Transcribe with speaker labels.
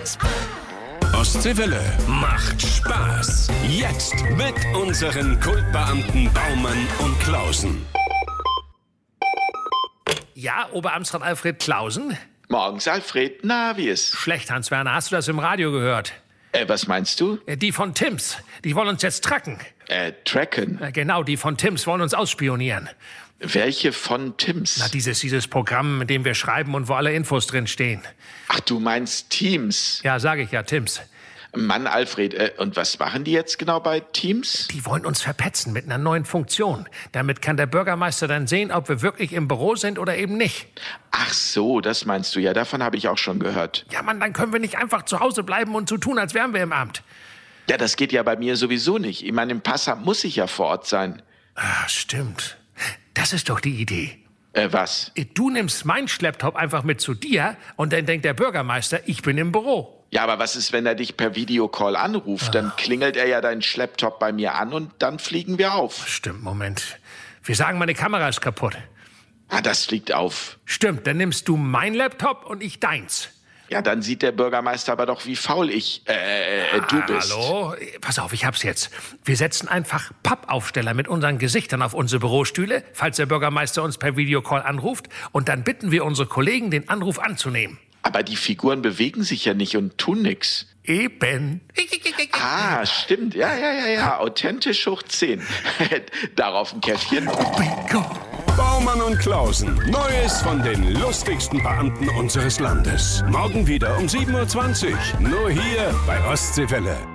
Speaker 1: Ostseewelle macht Spaß. Jetzt mit unseren Kultbeamten Baumann und Klausen.
Speaker 2: Ja, Oberamtsrat Alfred Klausen?
Speaker 3: Morgens, Alfred. Na, wie ist?
Speaker 2: Schlecht, Hans-Werner. Hast du das im Radio gehört?
Speaker 3: Was meinst du?
Speaker 2: Die von Tims. Die wollen uns jetzt tracken.
Speaker 3: Tracken?
Speaker 2: Genau, die von Tims wollen uns ausspionieren.
Speaker 3: Welche von Tims?
Speaker 2: Na, dieses Programm, in dem wir schreiben und wo alle Infos drin stehen.
Speaker 3: Ach, du meinst Teams?
Speaker 2: Ja, sage ich ja, Tims.
Speaker 3: Mann, Alfred, und was machen die jetzt genau bei Teams?
Speaker 2: Die wollen uns verpetzen mit einer neuen Funktion. Damit kann der Bürgermeister dann sehen, ob wir wirklich im Büro sind oder eben nicht.
Speaker 3: Ach so, das meinst du. Ja, davon habe ich auch schon gehört.
Speaker 2: Ja, Mann, dann können wir nicht einfach zu Hause bleiben und so tun, als wären wir im Amt.
Speaker 3: Ja, das geht ja bei mir sowieso nicht. Ich meine, im Passamt muss ich ja vor Ort sein.
Speaker 2: Ah, stimmt. Das ist doch die Idee.
Speaker 3: Was?
Speaker 2: Du nimmst meinen Schlepptop einfach mit zu dir und dann denkt der Bürgermeister, ich bin im Büro.
Speaker 3: Ja, aber was ist, wenn er dich per Videocall anruft? Dann klingelt er ja deinen Schlepptop bei mir an und dann fliegen wir auf.
Speaker 2: Stimmt, Moment. Wir sagen, meine Kamera ist kaputt.
Speaker 3: Ah, das fliegt auf.
Speaker 2: Stimmt, dann nimmst du mein Laptop und ich deins.
Speaker 3: Ja, dann sieht der Bürgermeister aber doch, wie faul du bist.
Speaker 2: Hallo? Pass auf, ich hab's jetzt. Wir setzen einfach Pappaufsteller mit unseren Gesichtern auf unsere Bürostühle, falls der Bürgermeister uns per Videocall anruft. Und dann bitten wir unsere Kollegen, den Anruf anzunehmen.
Speaker 3: Aber die Figuren bewegen sich ja nicht und tun nix.
Speaker 2: Eben.
Speaker 3: Ah, stimmt. Ja. Authentisch hoch 10. Darauf ein Käffchen.
Speaker 2: Bingo.
Speaker 1: Baumann und Klausen. Neues von den lustigsten Beamten unseres Landes. Morgen wieder um 7:20 Uhr. Nur hier bei Ostseewelle.